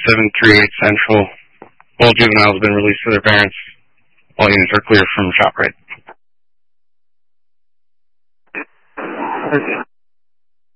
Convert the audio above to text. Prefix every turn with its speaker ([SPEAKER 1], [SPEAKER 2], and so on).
[SPEAKER 1] 738 Central. All juveniles have been released to their parents. All units are clear from ShopRite.